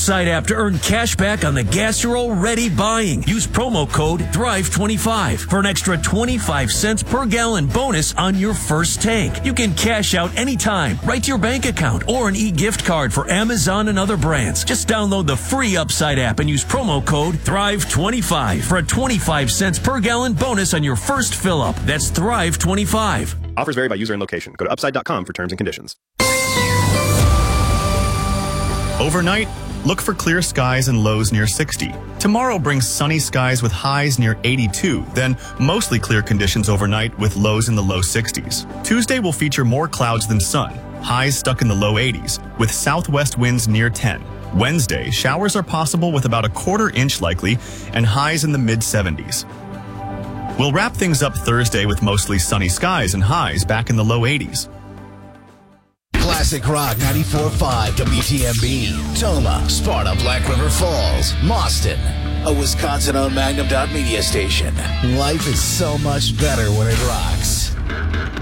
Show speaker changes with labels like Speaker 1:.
Speaker 1: Upside app to earn cash back on the gas you're already buying. Use promo code DRIVE25 for an extra 25 cents per gallon bonus on your first tank. You can cash out anytime, right to your bank account, or an e-gift card for Amazon and other brands. Just download the free Upside app and use promo code DRIVE25 for a 25 cents per gallon bonus on your first fill-up. That's DRIVE25.
Speaker 2: Offers vary by user and location. Go to upside.com for terms and conditions.
Speaker 3: Overnight, look for clear skies and lows near 60. Tomorrow brings sunny skies with highs near 82, then mostly clear conditions overnight with lows in the low 60s. Tuesday will feature more clouds than sun, highs stuck in the low 80s, with southwest winds near 10. Wednesday, showers are possible with about a quarter inch likely, and highs in the mid-70s. We'll wrap things up Thursday with mostly sunny skies and highs back in the low 80s.
Speaker 4: Classic Rock 94.5 WTMB, Toma, Sparta, Black River Falls, Mauston, a Wisconsin-owned Magnum.media station. Life is so much better when it rocks.